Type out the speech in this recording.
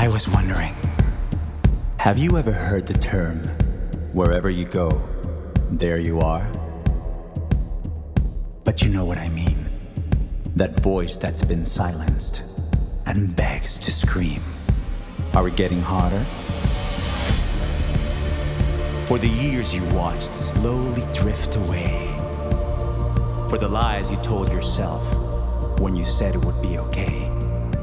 I was wondering, have you ever heard the term, wherever you go, there you are? But you know what I mean. That voice that's been silenced and begs to scream. Are we getting hotter? For the years you watched slowly drift away. For the lies you told yourself when you said it would be okay.